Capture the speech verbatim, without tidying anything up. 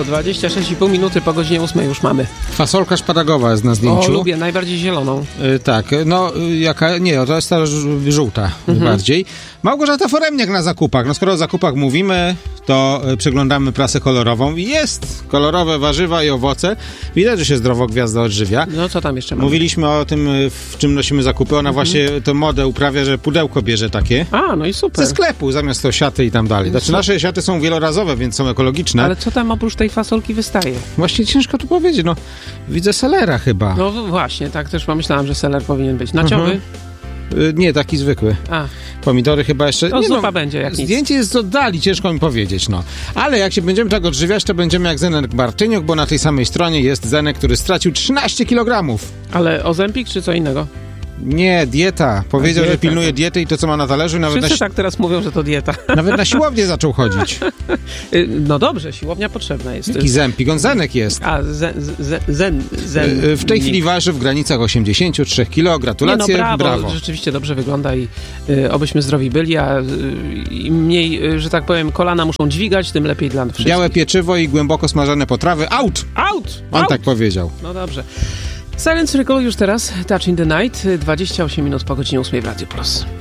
dwadzieścia sześć i pół minuty po godzinie ósmej już mamy. Fasolka szparagowa jest na zdjęciu. O, lubię, najbardziej zieloną. Yy, tak, no jaka, nie, to jest ta ż- żółta mhm. bardziej. Małgorzata Foremniak na zakupach. No skoro o zakupach mówimy, to y, przeglądamy prasę kolorową i jest kolorowe warzywa i owoce. Widać, że się zdrowo gwiazda odżywia. No co tam jeszcze mamy? Mówiliśmy o tym, w czym nosimy zakupy. Ona mhm. właśnie tę modę uprawia, że pudełko bierze takie. A, no i super. Ze sklepu, zamiast to siaty i tam dalej. Znaczy nasze siaty są wielorazowe, więc są ekologiczne. Ale co tam oprócz tej fasolki wystaje? Właśnie ciężko tu powiedzieć, no widzę selera chyba. No właśnie, tak też pomyślałem, że seler powinien być. Naciowy? Mhm. Y, nie, taki zwykły. A. Pomidory chyba jeszcze... No nie, zupa no, będzie, jak nic. Zdjęcie jest z oddali, ciężko mi powiedzieć, no. Ale jak się będziemy tak odżywiać, to będziemy jak Zenek Martyniuk, bo na tej samej stronie jest Zenek, który stracił trzynaście kilogramów. Ale Ozempik czy co innego? Nie, dieta. Powiedział, dieta, że pilnuje tak. diety i to, co ma na talerzu. Nawet Wszyscy na, tak teraz mówią, że to dieta. Nawet na siłownię zaczął chodzić. No dobrze, siłownia potrzebna jest. Jaki Zempik? On Zenek jest. A, zen, zen, zen, zen W tej chwili waży w granicach osiemdziesiąt trzy kilogramów. Gratulacje, nie, no brawo, brawo. Rzeczywiście dobrze wygląda i y, obyśmy zdrowi byli, a y, im mniej, y, że tak powiem, kolana muszą dźwigać, tym lepiej dla wszystkich. Białe pieczywo i głęboko smażone potrawy. Out! Out! On out. tak powiedział. No dobrze. Silence Recall już teraz, Touch in the Night, dwadzieścia osiem minut po godzinie ósmej w Radio Plus.